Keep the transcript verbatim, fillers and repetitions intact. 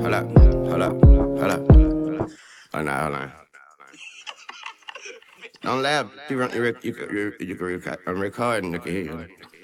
Hold up, hold up, hold up. Oh, no, hold on. Don't laugh. You, run, you, rec- you, you, you, you can record. I'm recording. Look at here.